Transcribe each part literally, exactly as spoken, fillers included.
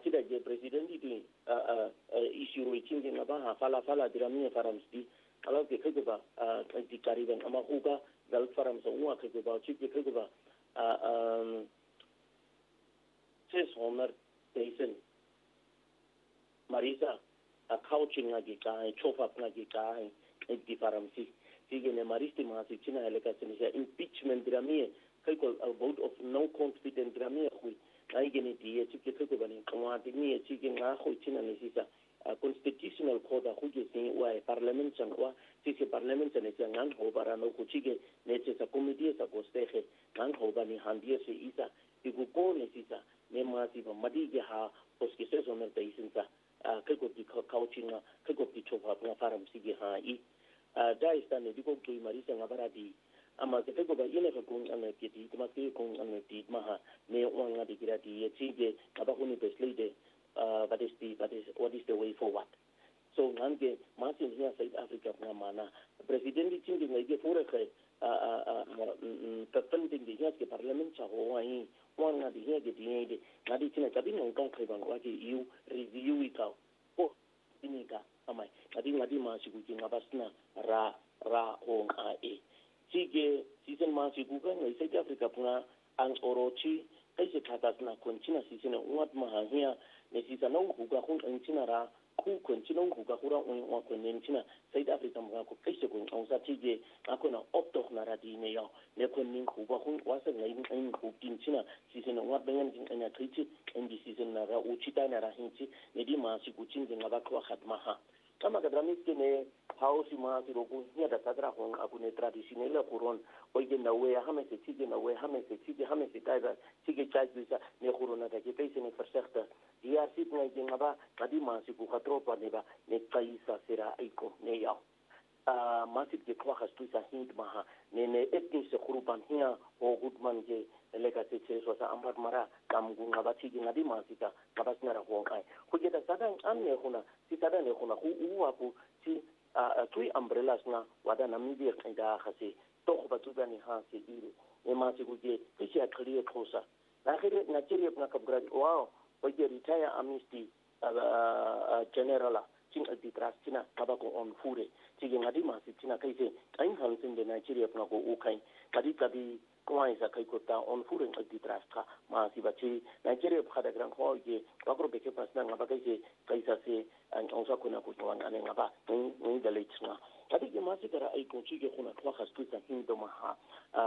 kida je president di issue waiting nga ba ha fala fala dirami farams di ala ke ke ba di kariben ama huga gal farams uwa ke ba chi ke ke ba um ses honor deisen marisa a coaching nga gi kai chofa nga gi kai di faramsi sige ne maristi ma si china eleka sinisa impeachment dirami ke ko a vote of no confidence dirami hui ai gene di chi ke ke ba ni kwa di ni chi ke nga hui china ne sisa constitutional court a hui ke wa parliament sang wa si se parliament ne che ngang ho bara no ku chi ke ne che sa committee sa ko stege ngang ho ba ni handie se isa di ku ko ne sisa ne ma si ba madi ge ha os ke se so ne te isinsa ke ko di coaching ke ko di chofa na faramsi ge ha i da ista ne di ko tu marisa nga bara di ama ke ko ba ine ko kun an ke di ma ke kun an di ma ha ne on nga di kira di chi ge aba ko ni besle de what is the what is what is the way forward so ngange ma sin here South Africa na mana president di chingi ngai ge pura ke tapending di ke parliament cha ho ai on nga di he ge di de nga di china ka bi ngong ka kai bang wa ke you review it out oh ini ka amai ngadi ngadi ma shi ku nga basna ra ra on a e sige season ma si ku ka ngai South Africa puna ang orochi kai se khatas na konchina season ungat ma hia ne season no ku ka kun china ra ku konchina ku ka kura un wa ko ne china South Africa ma ko kai se ku ang sa sige ako na optok na ra di ne yo ne ko nin ku ba kun wa sa ngai ngai ku tin china season ungat bengan jing anya krichi ndi season na ra uchita na ra hinchi ne di ma si ku chin jing ba ko khatma ha kama kadrami ke ne hausi ma si roku nya da sadra hon aku ne traditional kuron oige na we ha me se tige na we ha me se tige ha me se taiba tige chai bisa ne kurona da ke pese ne versechter die asit ngai jing ba kadi ma si ku khatro pa ne ba ne kaisa sera iko ne ya a masip ke kwa khastu sa hind ma ne ne etni se khuruban hia o gutman je lega te che so sa ambat mara kam gu ngaba tige ngadi ma sita kabas na ra ho kai ku je da sadang an ne khuna si sadang ne khuna ku uwa ku si a tui umbrellas na wada namibia kaida khase to ba tu bani ha se ire e ma se ku je ke sia clear khosa na khire na chiri apna kabra wow o je retire amnesty general chin alti trastina tabako on fure tige ngadi ma si tina kai se kain han sin de Nigeria apna ko u kai kadi kadi kwai sa kai ko ta on fure alti trasta ma si bachi Nigeria phada gran ko je bakro beke pasna ngaba kai se kai sa se an onsa kuna ko wan ane ngaba ni de lechna kadi ke ma si kara ai ko chi ke khuna kwa khastu ta hin do ma ha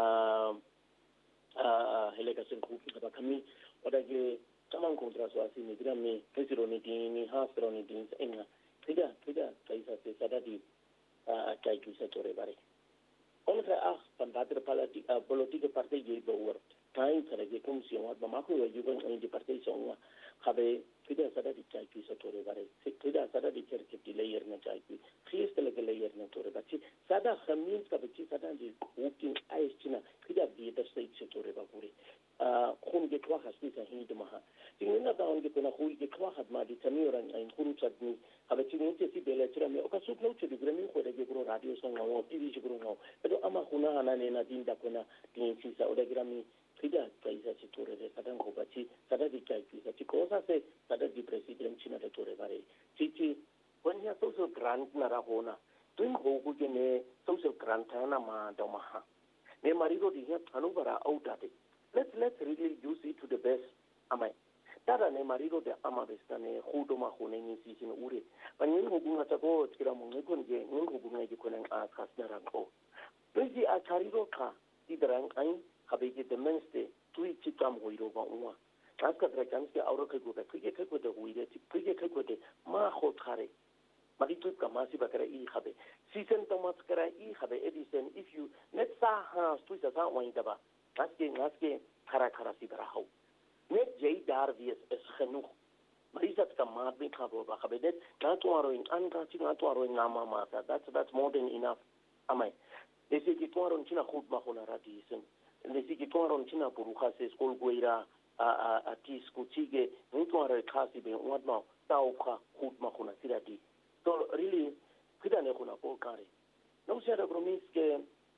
a helega sen ku ka kami oda ge tamang kontra so asi ni dira me kesiro ni ni ha pero ni din enga tidak tidak kaisa se sadadi a kai tu se tore bare on tra ah pandater politik politik partai je do wor kai kare ge komisión wa ma ko yo gon en di partai so habe tidak sadadi kai tu se tore bare tidak sadadi cerke di layer na kai tu khist le layer na tore bachi sada khamin ka bachi sada di working ais china tidak di da sai se tore ba pure a khun ge kwa khasti sa hin de ma tingna da on ge kuna khu ge kwa khat ma di tamiran ein khun chadni habe tingni te si bele chira me oka sut no chudi gremi ko de ge gro radio so ngawo tv ji gro ngawo edo ama khuna ana ne na din da kuna tin si sa oda grami khida kaisa si tore de sadan ko bachi sada di kai ki sa ti ko sa se sada di president china de tore bare chi chi wanya social grant na ra hona tuin ko ku ge ne social grant na ma do ma ha ne marigo di ya thanu bara auta de let's let's really use it to the best amai tada ne marido de amabesta ne khudo ma khone ni si sin ure panin ho gunga ta ko tira mo ne kon je ne ho gunga ji konan a khasna ran ko bezi a chariro ka tidran ai habe je de menste tui chitam hoiro ba unwa kaska tra chanske auro ke go ka kige ke ko de huire ti kige ke ko de ma kho thare mari tu ka masi bakara i habe season to mas kara i habe edison if you let's sa ha tu sa sa wain da ba kaske ngaske khara khara si bara hau net jay dar vies es genoeg maar is dat kan maat bin khabo ba khabe net na to aro in an ka ti na to aro in ngama ma that's that's more than enough amai desi ki to aro china khut ma khona rati sen desi ki to aro china puru khase skol goira a a a ti skutige ni to aro khasi be wat ma tau kha khut ma khona sirati to really kidane khona ko kare no se da promise ke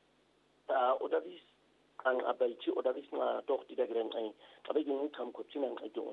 ta odavis ang abai chi odavis na doch ti da gren ai abai ging kam ko chinan ai